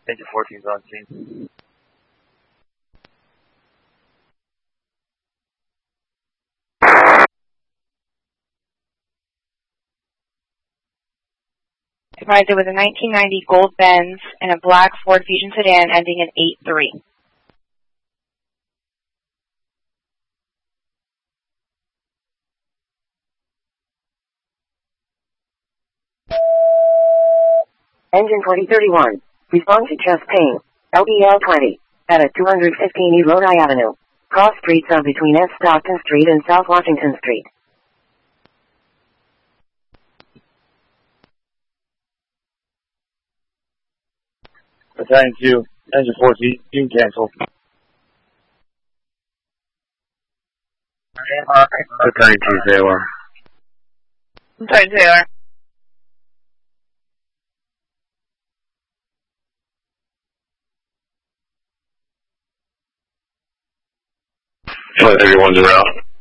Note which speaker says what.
Speaker 1: Engine 14's on scene.
Speaker 2: Advised it was a 1990 gold Benz and a black Ford Fusion sedan ending in 83.
Speaker 3: Engine 2031. Respond to chest pain. LEL 20. At a 215 East Lodi Avenue. Cross streets of between S. Stockton Street and South Washington Street.
Speaker 1: Battalion 2, Engine 14, you can cancel. Battalion 2, Taylor.
Speaker 2: Battalion Taylor.
Speaker 1: Everyone's around.